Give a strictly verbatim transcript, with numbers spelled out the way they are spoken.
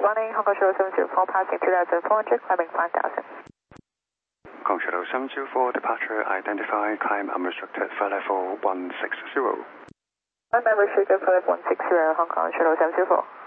running, Hong Kong Shuttle seven zero four, passing two thousand four hundred, climbing five thousand. Hong Kong Shuttle seven zero four, departure identified, climb unrestricted for level one six zero. Climb unrestricted for level one six zero, Hong Kong Shuttle seven zero four.